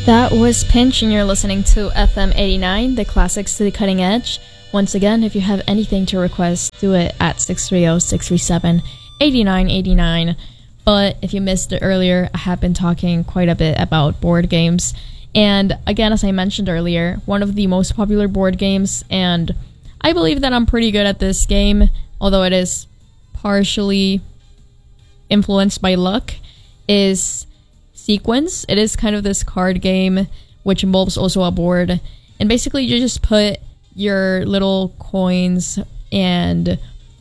That was Pinch, and you're listening to FM 89, the classics to the cutting edge. Once again, if you have anything to request, do it at 630-637-8989. But if you missed it earlier, I have been talking quite a bit about board games. And again, as I mentioned earlier, one of the most popular board games, and I believe that I'm pretty good at this game, although it is partially influenced by luck, is Sequence. It is kind of this card game which involves also a board, and basically you just put your little coins and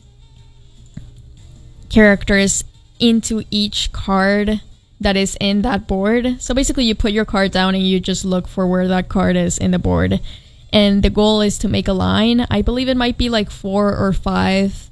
characters into each card that is in that board. So basically you put your card down and you just look for where that card is in the board, and the goal is to make a line. I believe it might be like 4 or 5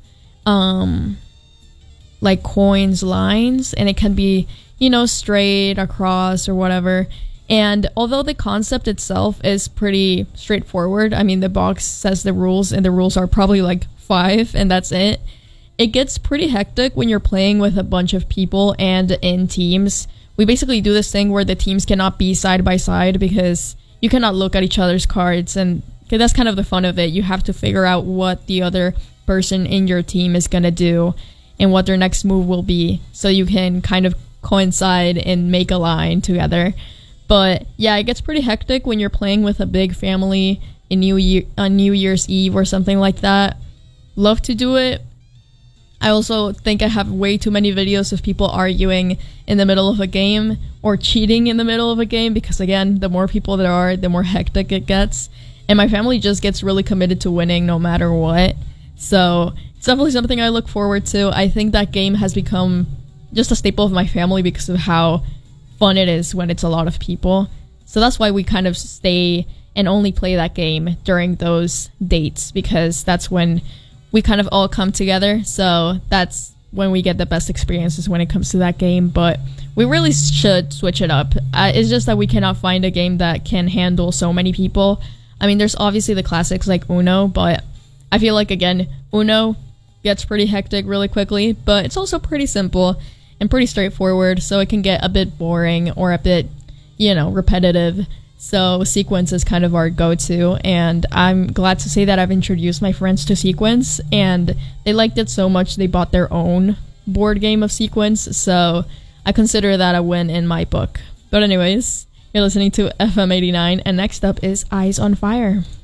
like coins lines, and it can be, you know, straight, across, or whatever. And although the concept itself is pretty straightforward, I mean, the box says the rules, and the rules are probably like 5, and that's it. It gets pretty hectic when you're playing with a bunch of people and in teams. We basically do this thing where the teams cannot be side by side because you cannot look at each other's cards, and that's kind of the fun of it. You have to figure out what the other person in your team is gonna do and what their next move will be, so you can kind of coincide and make a line together. But yeah, it gets pretty hectic when you're playing with a big family in New Year's Eve or something like that. Love to do it. I also think I have way too many videos of people arguing in the middle of a game or cheating in the middle of a game, because again, the more people there are, the more hectic it gets, and my family just gets really committed to winning no matter what. So it's definitely something I look forward to. I think that game has become just a staple of my family because of how fun it is when it's a lot of people. So that's why we kind of stay and only play that game during those dates, because that's when we kind of all come together. So that's when we get the best experiences when it comes to that game. But we really should switch it up. It's just that we cannot find a game that can handle so many people. I mean, there's obviously the classics like Uno, but I feel like, again, Uno gets pretty hectic really quickly, but it's also pretty simple and pretty straightforward, so it can get a bit boring or a bit, you know, repetitive. So Sequence is kind of our go-to, and I'm glad to say that I've introduced my friends to Sequence, and they liked it so much they bought their own board game of Sequence, so I consider that a win in my book. But anyways, you're listening to FM 89, and next up is Eyes on Fire.